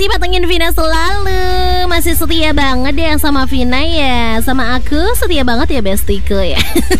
pagi patengin Vina selalu. Masih setia banget deh sama Vina ya. Sama aku setia banget ya bestiku ya.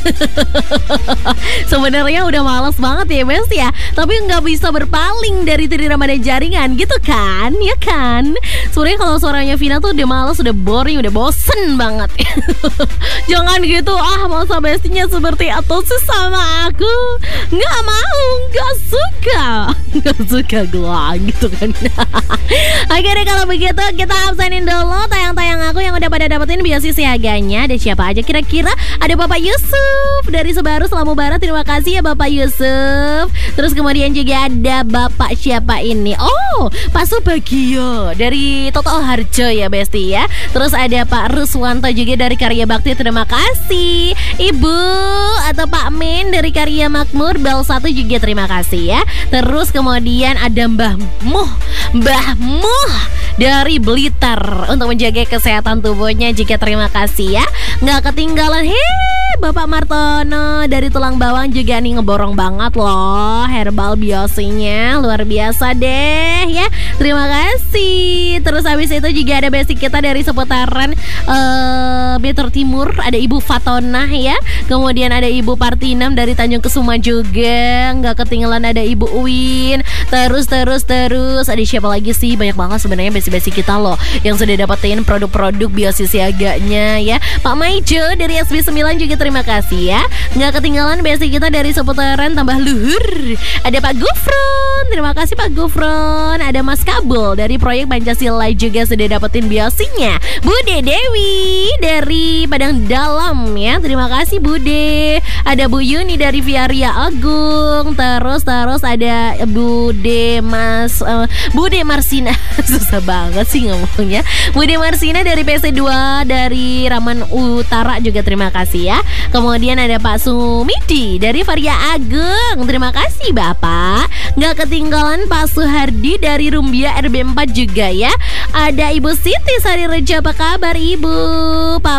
Sebenarnya udah males banget ya best ya, tapi nggak bisa berpaling dari titik ramadan jaringan gitu kan, ya kan. Sebenarnya kalau suaranya Vina tuh udah males, udah boring, udah bosen banget. Jangan gitu masa bestinya seperti atau sih sama aku. Nggak mau, nggak suka gue gitu kan. Oke deh kalau begitu kita absenin dulu tayang-tayang aku yang udah pada dapetin biasiswa siaganya. Ada siapa aja kira-kira? Ada Bapak Yusuf dari Sebaru Selamu Barat. Terima kasih ya Bapak Yusuf. Terus kemudian juga ada Bapak siapa ini? Oh, Pak Subagio dari Total Harjo ya Besti ya. Terus ada Pak Ruswanto juga dari Karya Bakti. Terima kasih. Ibu atau Pak Min dari Karya Makmur Bel 1 juga terima kasih ya. Terus kemudian ada Mbah Muh dari Blitar untuk menjaga kesehatan tubuhnya juga terima kasih ya. Nggak ketinggalan Bapak Martono dari Tulang Bawang juga nih ngeborong banget loh herbal biosinya, luar biasa deh ya. Terima kasih. Terus habis itu juga ada basic kita dari seputaran Metro Timur, ada Ibu Fatona ya. Kemudian ada Ibu Partinam dari Tanjung Kesuma juga. Nggak ketinggalan ada Ibu Uwin. Terus ada siapa lagi sih? Banyak banget sebenarnya basic kita loh yang sudah dapetin produk-produk biosiaganya ya. Pak Maijo dari SB9 juga terima kasih ya. Nggak ketinggalan basic kita dari seputaran Tambah Luhur. Ada Pak Gufron. Terima kasih Pak Gufron. Ada Mas Kabul dari proyek Pancasila juga sudah dapetin biosinya. Bude Dewi dari Padang Dalam ya. Terima kasih Bude. Ada Bu Yuni dari Viaria Agung. Terus ada Bude Marsina. Susah banget sih ngomongnya. Bude Marsina dari PC2 dari Raman Utara juga terima kasih ya. Kemudian ada Pak Sumidi dari Varia Agung. Terima kasih Bapak. Nggak ketinggalan Pak Suhardi dari Rumbia RB4 juga ya. Ada Ibu Siti Sari Reja. Apa kabar Ibu? Pak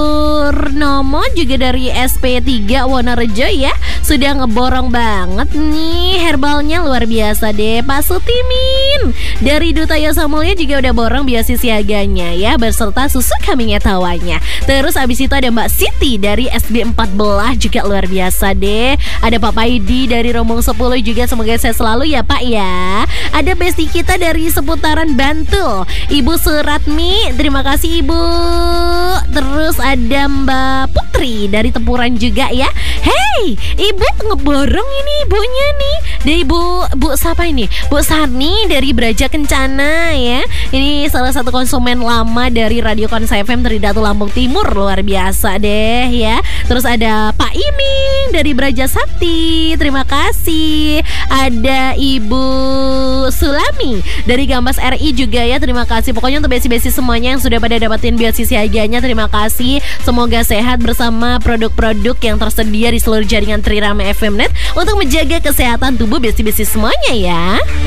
Purnomo juga dari SP3 Wonorejo ya. Sudah ngeborong banget nih herbalnya, luar biasa deh. Pak Sutimin dari Duta Yosa Mulya juga udah borong biosiaganya ya, beserta susu kambing etawanya. Terus abis itu ada Mbak Siti dari SB14 juga luar biasa deh. Ada Pak Paidi dari Rombong 10 juga, semoga sehat selalu ya Pak ya. Ada besti kita dari seputaran Bantul, Ibu Suratmi, terima kasih Ibu. Terus ada Mbak Putri dari Tempuran juga ya. Hey, Ibu ngeborong ini ibunya nih. Dari Bu siapa ini? Bu Sani dari Braja Kencana ya. Ini salah satu konsumen lama dari Radio Konsa FM Tridatu Lampung Timur, luar biasa deh ya. Terus ada Pak Iming dari Braja Sakti, terima kasih. Ada Ibu Sulami dari Gambas RI juga ya, terima kasih. Pokoknya untuk besi-besi semuanya yang sudah pada dapatin biosiaganya, terima kasih. Semoga sehat bersama produk-produk yang tersedia di seluruh jaringan Trirama FM Net untuk menjaga kesehatan tubuh besi-besi semuanya ya.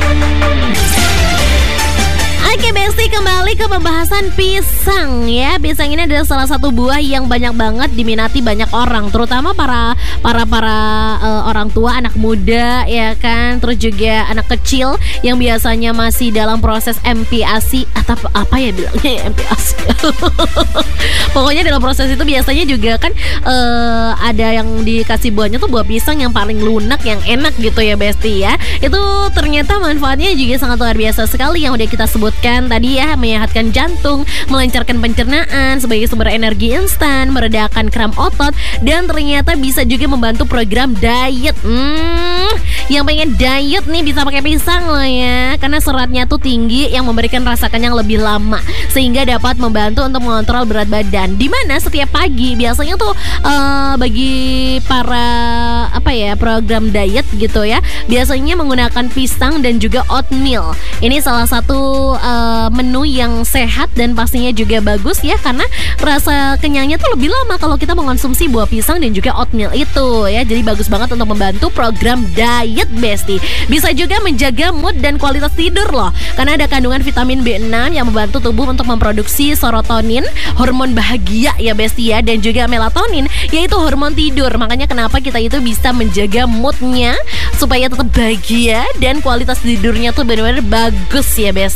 Oke Besti, kembali ke pembahasan pisang ya. Pisang ini adalah salah satu buah yang banyak banget diminati banyak orang, terutama para orang tua, anak muda ya kan. Terus juga anak kecil yang biasanya masih dalam proses MPASI atau apa ya bilangnya MPASI. Pokoknya dalam proses itu biasanya juga kan ada yang dikasih buahnya tuh buah pisang yang paling lunak, yang enak gitu ya Besti ya. Itu ternyata manfaatnya juga sangat luar biasa sekali yang udah kita sebutkan tadi ya, menyehatkan jantung, melancarkan pencernaan sebagai sumber energi instan, meredakan kram otot, dan ternyata bisa juga membantu program diet. Yang pengen diet nih bisa pakai pisang loh ya, karena seratnya tuh tinggi yang memberikan rasa kenyang lebih lama, sehingga dapat membantu untuk mengontrol berat badan. Dimana setiap pagi biasanya tuh bagi para program diet gitu ya, biasanya menggunakan pisang dan juga oatmeal. Ini salah satu menu yang sehat dan pastinya juga bagus ya, karena rasa kenyangnya tuh lebih lama kalau kita mengonsumsi buah pisang dan juga oatmeal itu ya. Jadi bagus banget untuk membantu program diet Besti. Bisa juga menjaga mood dan kualitas tidur loh, karena ada kandungan vitamin B6 yang membantu tubuh untuk memproduksi serotonin, hormon bahagia ya Besti ya, dan juga melatonin, yaitu hormon tidur. Makanya kenapa kita itu bisa menjaga moodnya supaya tetap bahagia dan kualitas tidurnya tuh benar-benar bagus ya Besti ya.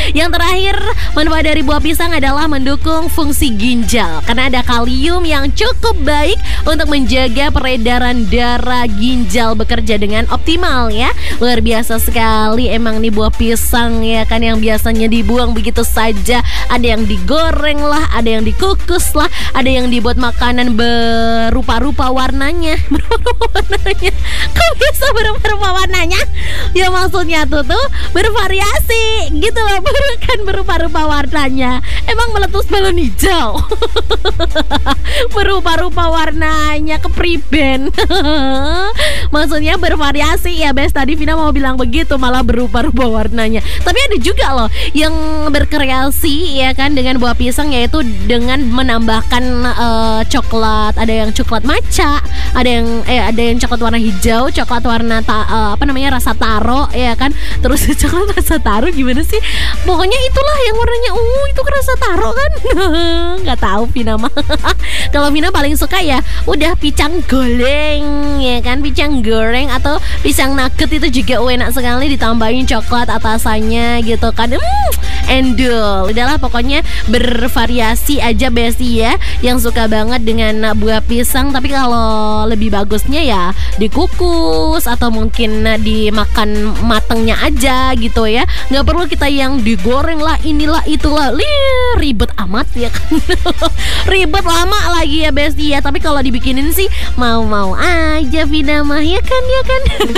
Yang terakhir, manfaat dari buah pisang adalah mendukung fungsi ginjal karena ada kalium yang cukup baik untuk menjaga peredaran darah, ginjal bekerja dengan optimal ya. Luar biasa sekali emang nih buah pisang ya kan, yang biasanya dibuang begitu saja. Ada yang digoreng lah, ada yang dikukus lah, ada yang dibuat makanan berupa-rupa warnanya. Kok bisa berupa-rupa warnanya? Ya maksudnya tuh bervariasi gitu loh, bukan berupa-rupa warnanya. Emang meletus balon hijau berupa-rupa warnanya kepriben. Maksudnya bervariasi ya Bes. Tadi Vina mau bilang begitu, malah berupa-rupa warnanya. Tapi ada juga loh yang berkreasi ya kan dengan buah pisang, yaitu dengan menambahkan coklat. Ada yang coklat matcha, ada yang coklat warna hijau, coklat warna rasa taro ya kan. Terus coklat rasa taro gimana sih? Pokoknya itulah yang warnanya ungu, itu kan rasa taro kan. Nggak tahu Vina mah. Kalau Vina paling suka ya udah pisang goreng ya kan, pisang goreng atau pisang nugget itu juga enak sekali, ditambahin coklat atasannya gitu kan. Endul. Udahlah pokoknya bervariasi aja Besti ya, yang suka banget dengan buah pisang. Tapi kalau lebih bagusnya ya dikukus atau mungkin dimakan matengnya aja gitu ya. Nggak perlu kita yang digoreng lah, inilah itulah, ribet amat ya kan. Ribet lama lagi ya Besti ya. Tapi kalau dibikinin sih mau-mau aja Vina mah ya kan.